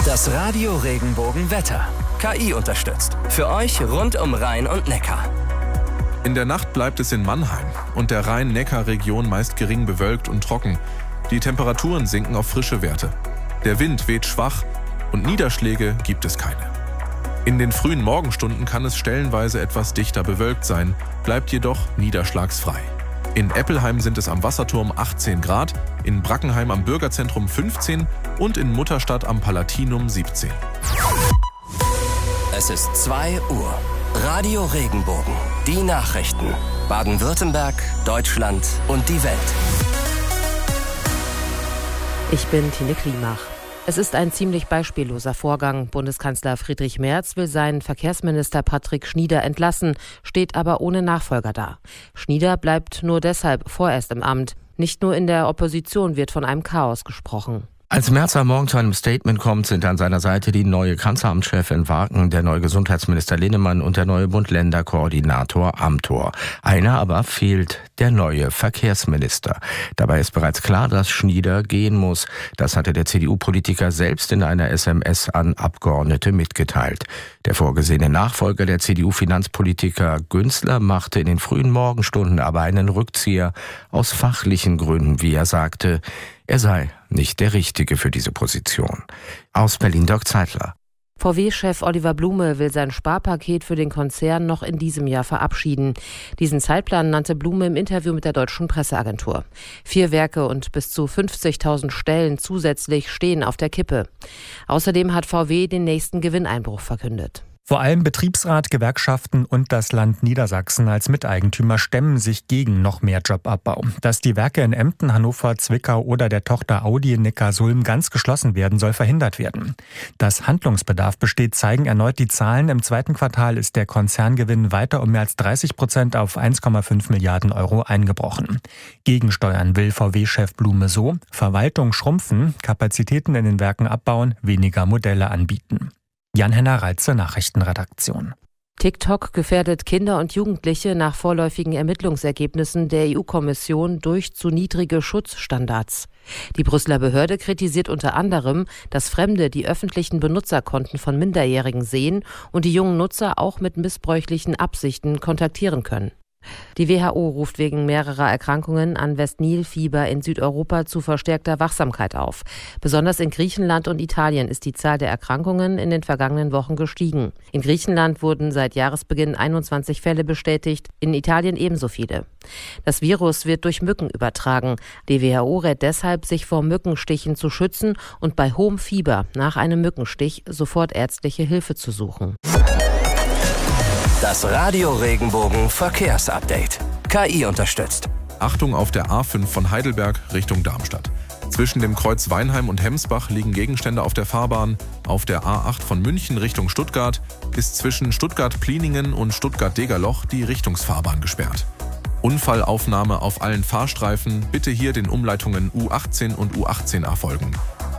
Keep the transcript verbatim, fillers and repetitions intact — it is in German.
Das Radio Regenbogen-Wetter. K I unterstützt. Für euch rund um Rhein und Neckar. In der Nacht bleibt es in Mannheim und der Rhein-Neckar-Region meist gering bewölkt und trocken. Die Temperaturen sinken auf frische Werte. Der Wind weht schwach und Niederschläge gibt es keine. In den frühen Morgenstunden kann es stellenweise etwas dichter bewölkt sein, bleibt jedoch niederschlagsfrei. In Eppelheim sind es am Wasserturm achtzehn Grad, in Brackenheim am Bürgerzentrum fünfzehn und in Mutterstadt am Palatinum siebzehn. Es ist zwei Uhr. Radio Regenbogen. Die Nachrichten. Baden-Württemberg, Deutschland und die Welt. Ich bin Tine Klimach. Es ist ein ziemlich beispielloser Vorgang. Bundeskanzler Friedrich Merz will seinen Verkehrsminister Patrick Schnieder entlassen, steht aber ohne Nachfolger da. Schnieder bleibt nur deshalb vorerst im Amt. Nicht nur in der Opposition wird von einem Chaos gesprochen. Als Merz am Morgen zu einem Statement kommt, sind an seiner Seite die neue Kanzleramtschefin Warken, der neue Gesundheitsminister Linnemann und der neue Bund-Länder-Koordinator Amthor. Einer aber fehlt, der neue Verkehrsminister. Dabei ist bereits klar, dass Schnieder gehen muss. Das hatte der C D U-Politiker selbst in einer S M S an Abgeordnete mitgeteilt. Der vorgesehene Nachfolger der C D U-Finanzpolitiker Günzler machte in den frühen Morgenstunden aber einen Rückzieher aus fachlichen Gründen, wie er sagte. Er sei nicht der Richtige für diese Position. Aus Berlin Dirk Zeitler. V W-Chef Oliver Blume will sein Sparpaket für den Konzern noch in diesem Jahr verabschieden. Diesen Zeitplan nannte Blume im Interview mit der Deutschen Presseagentur. Vier Werke und bis zu fünfzigtausend Stellen zusätzlich stehen auf der Kippe. Außerdem hat V W den nächsten Gewinneinbruch verkündet. Vor allem Betriebsrat, Gewerkschaften und das Land Niedersachsen als Miteigentümer stemmen sich gegen noch mehr Jobabbau. Dass die Werke in Emden, Hannover, Zwickau oder der Tochter Audi in Neckarsulm ganz geschlossen werden, soll verhindert werden. Dass Handlungsbedarf besteht, zeigen erneut die Zahlen. Im zweiten Quartal ist der Konzerngewinn weiter um mehr als dreißig Prozent auf eins Komma fünf Milliarden Euro eingebrochen. Gegensteuern will V W-Chef Blume so: Verwaltung schrumpfen, Kapazitäten in den Werken abbauen, weniger Modelle anbieten. Jan-Henner Reitze, Nachrichtenredaktion. TikTok gefährdet Kinder und Jugendliche nach vorläufigen Ermittlungsergebnissen der E U-Kommission durch zu niedrige Schutzstandards. Die Brüsseler Behörde kritisiert unter anderem, dass Fremde die öffentlichen Benutzerkonten von Minderjährigen sehen und die jungen Nutzer auch mit missbräuchlichen Absichten kontaktieren können. Die W H O ruft wegen mehrerer Erkrankungen an West-Nil-Fieber in Südeuropa zu verstärkter Wachsamkeit auf. Besonders in Griechenland und Italien ist die Zahl der Erkrankungen in den vergangenen Wochen gestiegen. In Griechenland wurden seit Jahresbeginn einundzwanzig Fälle bestätigt, in Italien ebenso viele. Das Virus wird durch Mücken übertragen. Die W H O rät deshalb, sich vor Mückenstichen zu schützen und bei hohem Fieber nach einem Mückenstich sofort ärztliche Hilfe zu suchen. Das Radio Regenbogen Verkehrsupdate. K I unterstützt. Achtung auf der A fünf von Heidelberg Richtung Darmstadt. Zwischen dem Kreuz Weinheim und Hemsbach liegen Gegenstände auf der Fahrbahn. Auf der A acht von München Richtung Stuttgart ist zwischen Stuttgart-Pliningen und Stuttgart-Degerloch die Richtungsfahrbahn gesperrt. Unfallaufnahme auf allen Fahrstreifen, bitte hier den Umleitungen U achtzehn und U achtzehn A folgen.